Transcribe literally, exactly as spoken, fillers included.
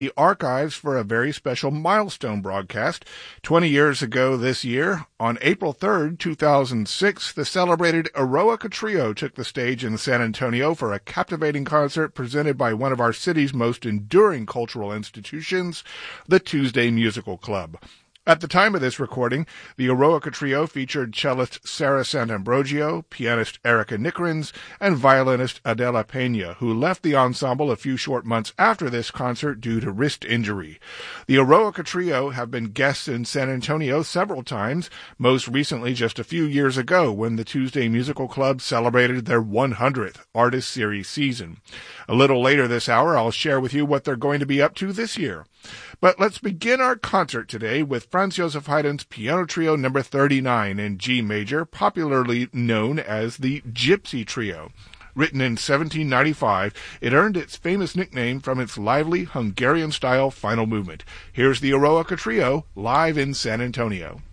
the archives for a very special milestone broadcast. Twenty years ago this year, on April third, two thousand six, the celebrated Eroica Trio took the stage in San Antonio for a captivating concert presented by one of our city's most enduring cultural institutions, the Tuesday Musical Club. At the time of this recording, the Eroica Trio featured cellist Sarah Sant'Ambrogio, pianist Erica Nicrins, and violinist Adela Pena, who left the ensemble a few short months after this concert due to wrist injury. The Eroica Trio have been guests in San Antonio several times, most recently just a few years ago when the Tuesday Musical Club celebrated their one hundredth Artist Series season. A little later this hour, I'll share with you what they're going to be up to this year. But let's begin our concert today with Franz Joseph Haydn's Piano Trio number thirty-nine in G major, popularly known as the Gypsy Trio. Written in seventeen ninety-five, it earned its famous nickname from its lively Hungarian-style final movement. Here's the Eroica Trio, live in San Antonio.